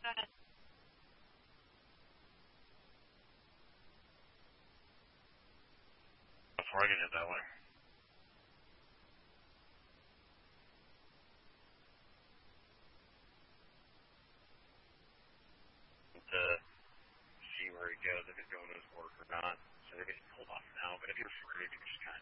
Before I get it that way. To see where he goes, if he's going to his work or not. So if he's pulled off now, but if you're free, you can just kind of